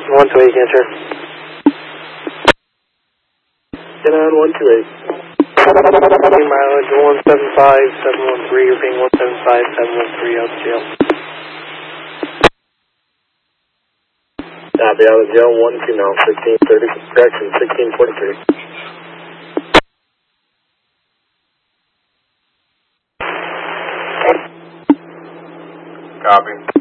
128, answer. Get on 128. Mileage 175,713, you're being 175,713 out of jail. Copy, out of jail, 1-2 now, 1630, correction, 1643. Copy.